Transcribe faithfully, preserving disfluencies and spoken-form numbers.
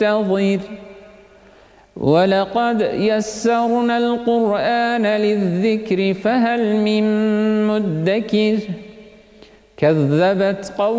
فانتظر ولقد يسرنا القرآن للذكر فهل من مدكر كذبت قوم